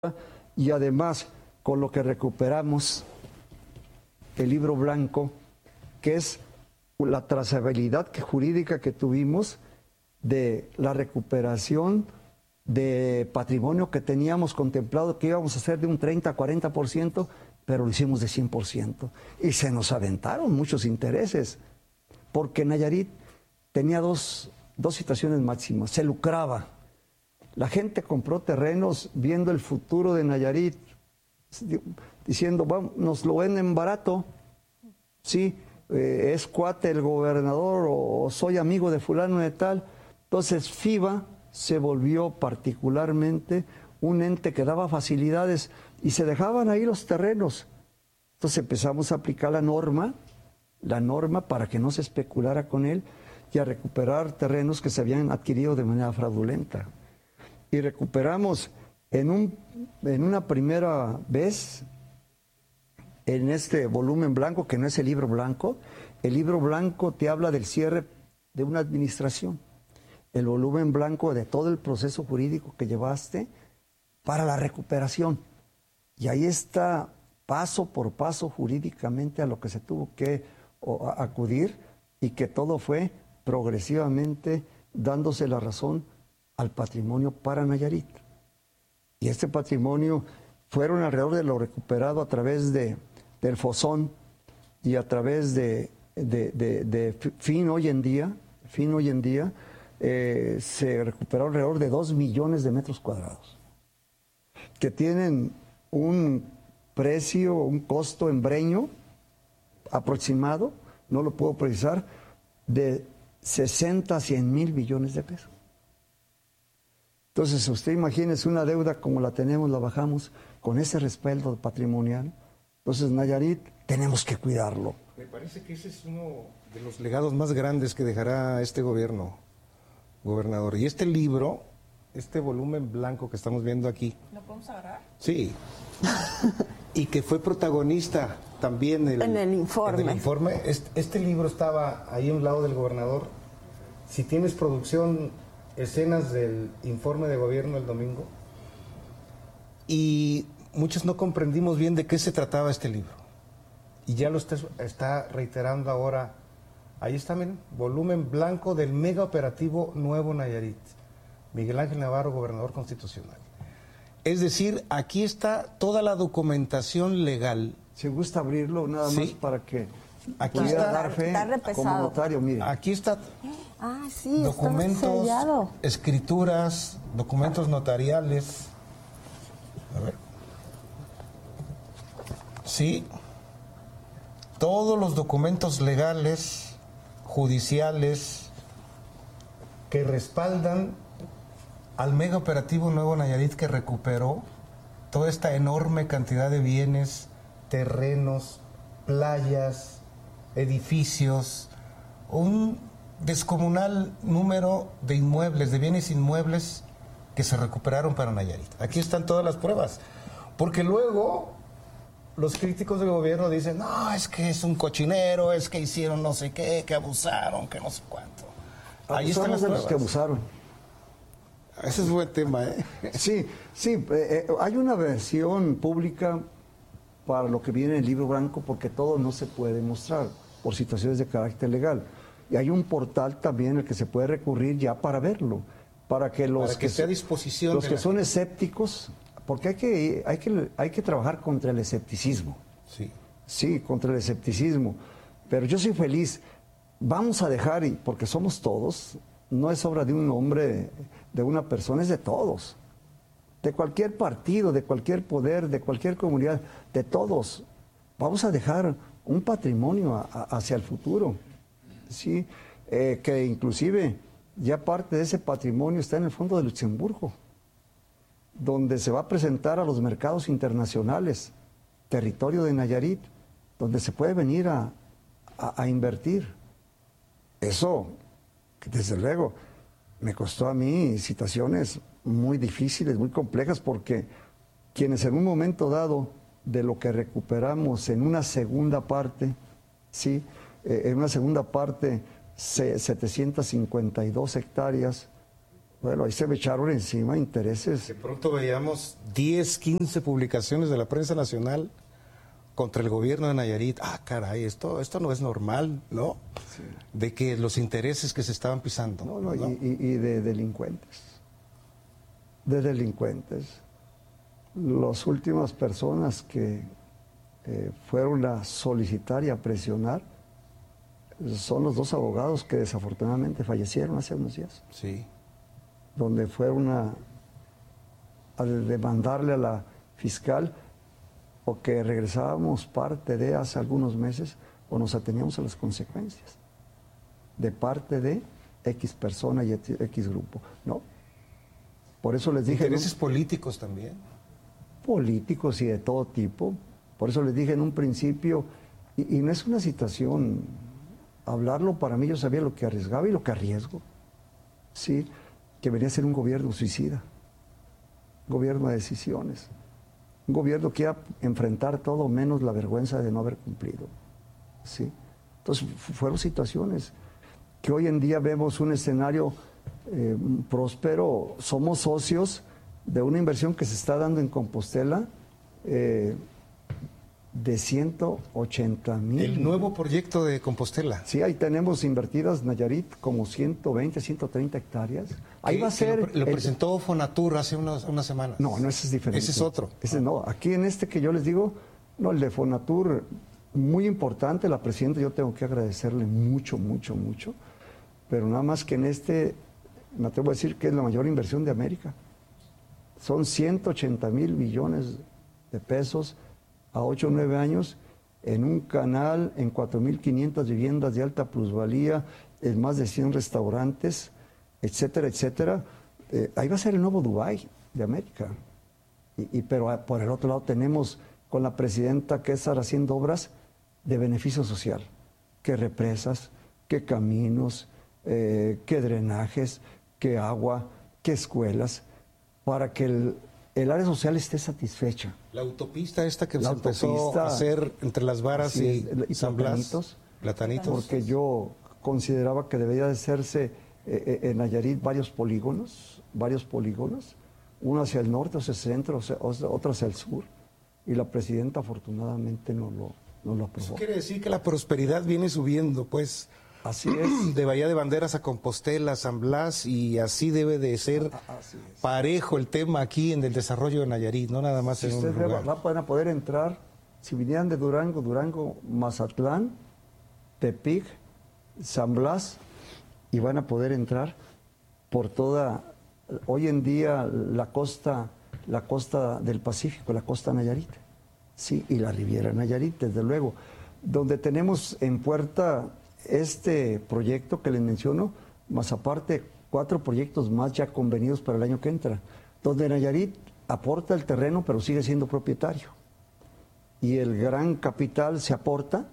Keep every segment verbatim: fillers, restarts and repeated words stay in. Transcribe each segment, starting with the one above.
y además con lo que recuperamos el libro blanco, que es la trazabilidad que, jurídica que tuvimos de la recuperación de patrimonio que teníamos contemplado que íbamos a hacer de un treinta a cuarenta por ciento, pero lo hicimos de cien por ciento. Y se nos aventaron muchos intereses, porque Nayarit tenía dos, dos situaciones máximas. Se lucraba. La gente compró terrenos viendo el futuro de Nayarit, diciendo, vamos, nos lo venden barato, sí, eh, es cuate el gobernador o, o soy amigo de fulano de tal. Entonces FIBA se volvió particularmente un ente que daba facilidades y se dejaban ahí los terrenos. Entonces empezamos a aplicar la norma, la norma para que no se especulara con él y a recuperar terrenos que se habían adquirido de manera fraudulenta. Y recuperamos en, un, en una primera vez, en este volumen blanco, que no es el libro blanco, el libro blanco te habla del cierre de una administración. El volumen blanco de todo el proceso jurídico que llevaste para la recuperación. Y ahí está paso por paso jurídicamente a lo que se tuvo que acudir y que todo fue progresivamente dándose la razón al patrimonio para Nayarit. Y este patrimonio fueron alrededor de lo recuperado a través de, del Fosón y a través de, de, de, de Fin hoy en día, Fin hoy en día, Eh, se recuperó alrededor de dos millones de metros cuadrados, que tienen un precio, un costo en breño aproximado, no lo puedo precisar, de sesenta a cien mil billones de pesos. Entonces, usted imagínese una deuda como la tenemos, la bajamos, con ese respaldo patrimonial. Entonces, Nayarit, tenemos que cuidarlo. Me parece que ese es uno de los legados más grandes que dejará este gobierno, gobernador. Y este libro, este volumen blanco que estamos viendo aquí. ¿Lo podemos agarrar? Sí. Y que fue protagonista también el, en el informe. En el informe. Este, este libro estaba ahí a un lado del gobernador. Si tienes producción, escenas del informe de gobierno el domingo. Y muchos no comprendimos bien de qué se trataba este libro. Y ya lo está, está reiterando ahora. Ahí está, miren, volumen blanco del mega operativo Nuevo Nayarit. Miguel Ángel Navarro, gobernador constitucional. Es decir, aquí está toda la documentación legal. Si gusta abrirlo, nada Sí. más para que Aquí pudiera está, dar fe como notario, mire. Aquí está Ah, sí, documentos, está sellado. escrituras, documentos notariales. A ver. Sí. Todos los documentos legales, judiciales, que respaldan al mega operativo Nuevo Nayarit, que recuperó toda esta enorme cantidad de bienes, terrenos, playas, edificios, un descomunal número de inmuebles, de bienes inmuebles que se recuperaron para Nayarit. Aquí están todas las pruebas, porque luego los críticos del gobierno dicen, no, es que es un cochinero, es que hicieron no sé qué, que abusaron, que no sé cuánto. Ahí están las de pruebas. los que abusaron. Ese es un buen tema, ¿eh? Sí, sí, eh, eh, hay una versión pública para lo que viene en el libro blanco, porque todo no se puede mostrar por situaciones de carácter legal. Y hay un portal también al que se puede recurrir ya para verlo, para que los para que, que esté a disposición los de que la son gente. escépticos, porque hay que, hay, que, hay que trabajar contra el escepticismo. Sí. Sí, contra el escepticismo. Pero yo soy feliz. Vamos a dejar, y porque somos todos, no es obra de un hombre, de una persona, es de todos. De cualquier partido, de cualquier poder, de cualquier comunidad, de todos. Vamos a dejar un patrimonio a, a, hacia el futuro. Sí, eh, que inclusive ya parte de ese patrimonio está en el Fondo de Luxemburgo, donde se va a presentar a los mercados internacionales, territorio de Nayarit, donde se puede venir a, a, a invertir. Eso, desde luego, me costó a mí situaciones muy difíciles, muy complejas, porque quienes en un momento dado de lo que recuperamos en una segunda parte, sí, eh, en una segunda parte se, setecientas cincuenta y dos hectáreas, Bueno, ahí se me echaron encima intereses. De pronto veíamos diez, quince publicaciones de la prensa nacional contra el gobierno de Nayarit. Ah, caray, esto, esto no es normal, ¿no? Sí. De que los intereses que se estaban pisando. No, no, ¿no? Y, y, y de delincuentes. De delincuentes. Las últimas personas que eh, fueron a solicitar y a presionar son los dos abogados que desafortunadamente fallecieron hace unos días. Sí. Donde fueron a, a demandarle a la fiscal o que regresábamos parte de hace algunos meses o nos ateníamos a las consecuencias de parte de X persona y X grupo. No. Por eso les dije... Intereses ¿no? políticos también. Políticos y de todo tipo. Por eso les dije en un principio, y, y no es una situación, hablarlo para mí, yo sabía lo que arriesgaba y lo que arriesgo. Sí, que venía a ser un gobierno suicida, un gobierno de decisiones, un gobierno que iba a enfrentar todo menos la vergüenza de no haber cumplido. ¿Sí? Entonces fueron situaciones que hoy en día vemos un escenario eh, próspero, somos socios de una inversión que se está dando en Compostela eh, de ciento ochenta mil. El nuevo proyecto de Compostela. Sí, ahí tenemos invertidas, Nayarit, como ciento veinte, ciento treinta hectáreas. Ahí va a ser... Lo, lo presentó el... Fonatur hace unas, unas semanas. No, no, ese es diferente. Ese es otro. Ese ah. no, aquí en este que yo les digo, no, el de Fonatur, muy importante, la presidenta, yo tengo que agradecerle mucho, mucho, mucho, pero nada más que en este, me atrevo a decir que es la mayor inversión de América. Son ciento ochenta mil millones de pesos a ocho o nueve años en un canal, en cuatro mil quinientas viviendas de alta plusvalía, en más de cien restaurantes, etcétera, etcétera. Eh, ahí va a ser el nuevo Dubái de América. Y, y, pero a, por el otro lado tenemos con la presidenta Quesar haciendo obras de beneficio social, que represas, que caminos, eh, que drenajes, que agua, que escuelas, para que el, el área social esté satisfecha. La autopista esta que la se empezó a hacer entre Las Varas y, es, y San Platanitos, Platanitos. Porque yo consideraba que debería de hacerse eh, en Nayarit varios polígonos, varios polígonos, uno hacia el norte, hacia el centro, otro hacia el sur, y la presidenta afortunadamente no lo, no lo aprobó. Eso quiere decir que la prosperidad viene subiendo, pues. Así es. De Bahía de Banderas a Compostela, San Blas, y así debe de ser parejo el tema aquí en el desarrollo de Nayarit, no nada más si en un lugar. Ustedes van a poder entrar, si vinieran de Durango, Durango, Mazatlán, Tepic, San Blas, y van a poder entrar por toda, hoy en día, la costa, la costa del Pacífico, la costa Nayarit, sí, y la Riviera Nayarit, desde luego, donde tenemos en puerta este proyecto que les menciono, más aparte cuatro proyectos más ya convenidos para el año que entra, donde Nayarit aporta el terreno pero sigue siendo propietario. Y el gran capital se aporta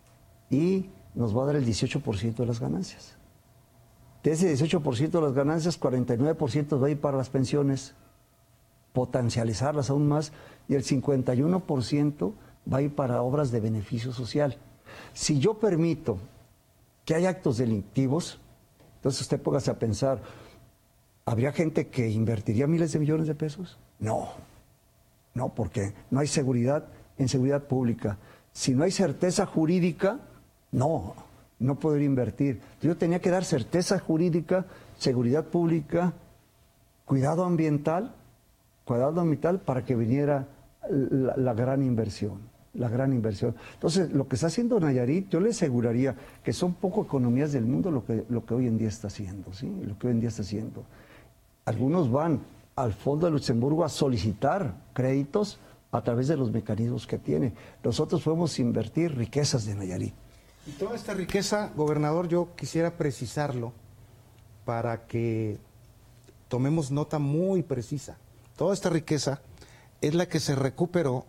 y nos va a dar el dieciocho por ciento de las ganancias. De ese dieciocho por ciento de las ganancias, cuarenta y nueve por ciento va a ir para las pensiones, potencializarlas aún más, y el cincuenta y uno por ciento va a ir para obras de beneficio social. Si yo permito que hay actos delictivos, entonces usted póngase a pensar, ¿habría gente que invertiría miles de millones de pesos? No, no, porque no hay seguridad en seguridad pública. Si no hay certeza jurídica, no, no podría invertir. Yo tenía que dar certeza jurídica, seguridad pública, cuidado ambiental, cuidado ambiental para que viniera la, la gran inversión. La gran inversión. Entonces, lo que está haciendo Nayarit, yo le aseguraría que son poco economías del mundo lo que, lo que hoy en día está haciendo, ¿sí? Lo que hoy en día está haciendo. Algunos van al Fondo de Luxemburgo a solicitar créditos a través de los mecanismos que tiene. Nosotros podemos invertir riquezas de Nayarit. Y toda esta riqueza, gobernador, yo quisiera precisarlo para que tomemos nota muy precisa. Toda esta riqueza es la que se recuperó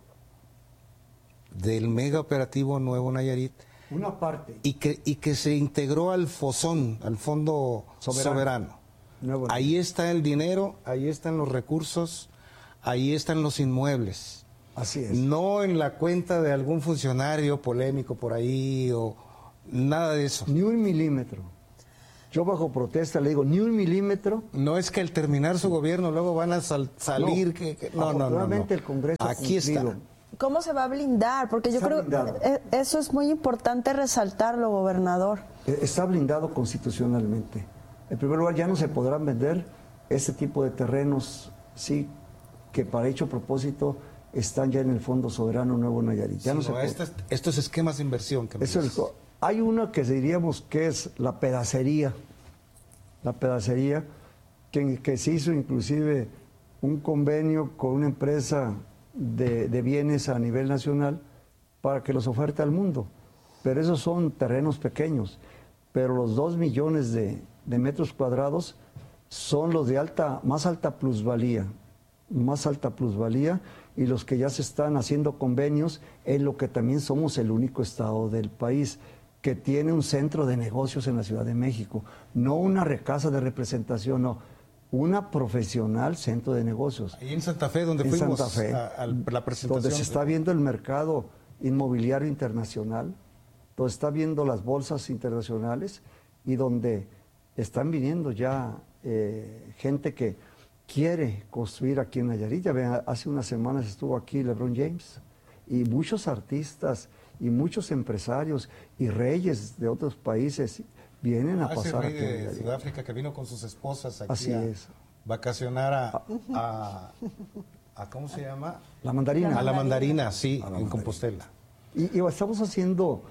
del mega operativo Nuevo Nayarit. Una parte. Y que, y que se integró al FOSON, al Fondo Soberano. Soberano. Ahí está el dinero, ahí están los recursos, ahí están los inmuebles. Así es. No en la cuenta de algún funcionario polémico por ahí o nada de eso. Ni un milímetro. Yo bajo protesta le digo, ni un milímetro. No es que al terminar su gobierno luego van a sal, salir... No, que, que, no, no, no, no. el Congreso aquí está. ¿Cómo se va a blindar? Porque yo está creo blindado. que eso es muy importante resaltarlo, gobernador. Está blindado constitucionalmente. En primer lugar, ya no se podrán vender este tipo de terrenos, sí, que para dicho propósito están ya en el Fondo Soberano Nuevo Nayarit. Ya sí, no se no, estos, estos esquemas de inversión que me Eso es, hay uno que diríamos que es la pedacería, la pedacería que, que se hizo inclusive un convenio con una empresa de, de bienes a nivel nacional para que los oferte al mundo, pero esos son terrenos pequeños, pero los dos millones de, de metros cuadrados son los de alta, más alta plusvalía, más alta plusvalía, y los que ya se están haciendo convenios en lo que también somos el único estado del país que tiene un centro de negocios en la Ciudad de México, no una casa de representación, no, una profesional centro de negocios. Ahí en Santa Fe, donde en fuimos Santa Fe, a, a la presentación. Donde se está viendo el mercado inmobiliario internacional, donde está viendo las bolsas internacionales y donde están viniendo ya eh, gente que quiere construir aquí en Nayarit. Ya ven, hace unas semanas estuvo aquí LeBron James y muchos artistas y muchos empresarios y reyes de otros países vienen a ah, pasar ese rey aquí en de Nayarit. Sudáfrica que vino con sus esposas aquí Así a es. vacacionar a, a, a ¿cómo se llama? La mandarina. A la mandarina, sí, la en mandarina. Compostela. Y, y estamos haciendo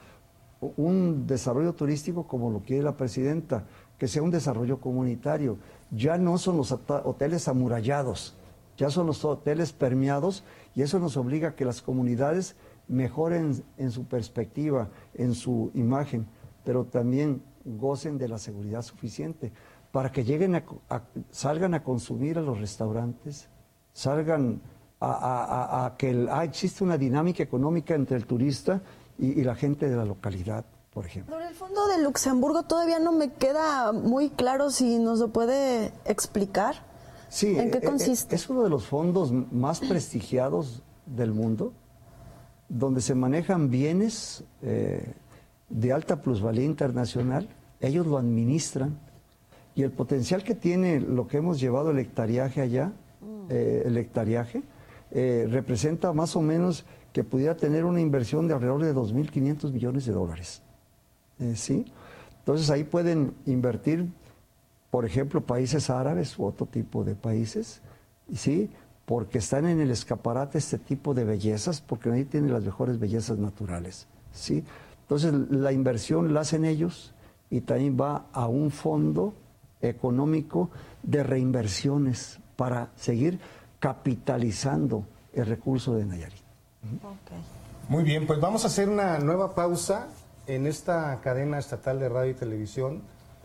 un desarrollo turístico como lo quiere la presidenta, que sea un desarrollo comunitario. Ya no son los hoteles amurallados, ya son los hoteles permeados, y eso nos obliga a que las comunidades mejoren en su perspectiva, en su imagen, pero también gocen de la seguridad suficiente para que lleguen a, a salgan a consumir a los restaurantes, salgan a, a, a, a que el, ah, existe una dinámica económica entre el turista y, y la gente de la localidad, por ejemplo. Sobre el Fondo de Luxemburgo todavía no me queda muy claro, si nos lo puede explicar. Sí, ¿En qué consiste? Es uno de los fondos más prestigiados del mundo, donde se manejan bienes eh, de alta plusvalía internacional, ellos lo administran, y el potencial que tiene lo que hemos llevado el hectariaje allá, eh, el hectariaje, eh, representa más o menos que pudiera tener una inversión de alrededor de dos mil quinientos millones de dólares. Eh, ¿sí? Entonces ahí pueden invertir, por ejemplo, países árabes u otro tipo de países, ¿sí? Porque están en el escaparate este tipo de bellezas, porque ahí tienen las mejores bellezas naturales, ¿sí? Entonces la inversión la hacen ellos y también va a un fondo económico de reinversiones para seguir capitalizando el recurso de Nayarit. Okay. Muy bien, pues vamos a hacer una nueva pausa en esta cadena estatal de radio y televisión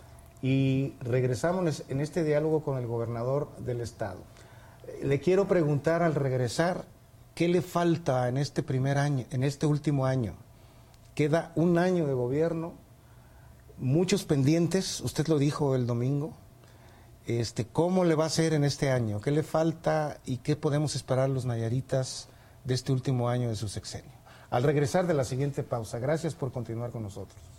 y regresamos en este diálogo con el gobernador del estado. Le quiero preguntar al regresar, ¿qué le falta en este primer año, en este último año? Queda un año de gobierno, muchos pendientes, usted lo dijo el domingo. Este, ¿cómo le va a hacer en este año? ¿Qué le falta y qué podemos esperar los nayaritas de este último año de su sexenio? Al regresar de la siguiente pausa. Gracias por continuar con nosotros.